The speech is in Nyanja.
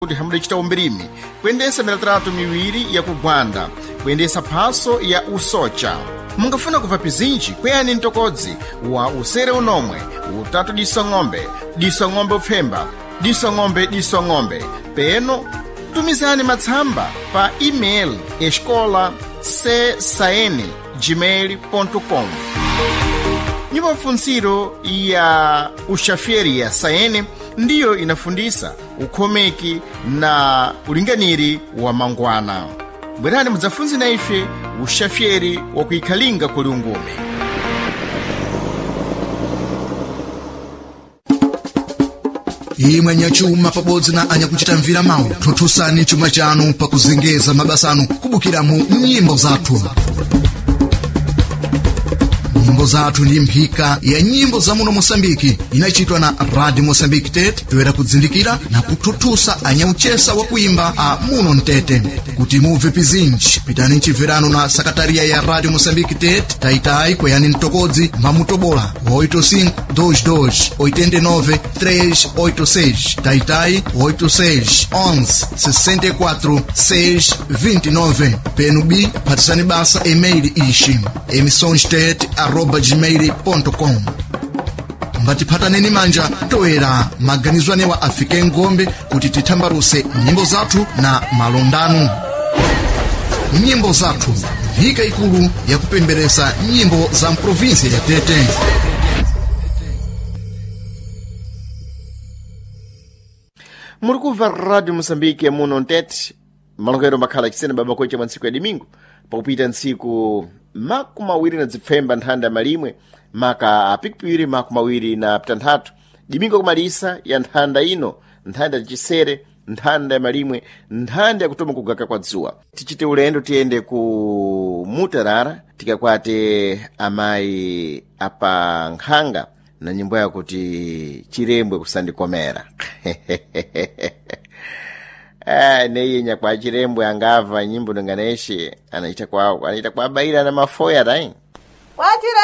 kuti hamudachita umbirimi kuyendesa milatrato miwiri ya kugwanda kuyendesa phaso ya usocha. Mungafuna kuva pizinji kweyani mtokodzi wa usere unomwe utatu diso ng'ombe upfemba diso ng'ombe peno tumizani matsamba pa email escola csaene@gmail.com. Nyumba mfunsiro ya uxafieri ya Saene ndiyo inafundisa ukhomeki na ulinganiri wa mangwana. Bwerani mudzafunzi na ife uxafieri wa kuikhalinga kuli ungume. imwe nyachuma pabodzi na anyakuchita mvira mawu thothosani chuma chanu pakuzengeza mabasanu kubukiramo nyimbo zathu. Nyimbo zathu ndi mphika ya nyimbo za muno Mosambiki inachitwa na Radio Mosambiki Tete toera kudzindikira na kuthuthusa anyauchesa wa kuimba a muno Mtete. Kuti muve pizinji pitani mchibverano na sakataria ya Radio Mosambiki Tete taitai kweyani mtokodzi mamutobola 85-288-386 taitai 86-11-64-629 penubi patisani basa email ishi emissonstate@gmail.com. Mbatiphataneni manja toera maganizwane wa afike ngombe kuti tithambaruse nyimbo zathu na malondanu. Nyimbo zathu mphika ikulu ya kupemberesa nyimbo za mprovinsia ya Tete. Muri kuva Radio Mosambiki ya muno Mtete malongero makhala chisena baba kwecha mwansiku ya Domingo pakupita ntsiku makumawiri na zipfemba nthanda malimwe maka apikipiri makumawiri na ptanthatu Domingo kumalisa ya nthanda ino nthanda chisere nthanda ya malimwe nthanda ya kutoma kugaka kwa dzuwa. Tichite ulendo tiende ku Mutarara tikakwate amayi apa nkhanga na nyimbo ya kuti chirembwe kusandikomera. Neye nyakwa chirembwe angava nyimbo ndanganeshi anaita kwa baira na mafoya rai. Watira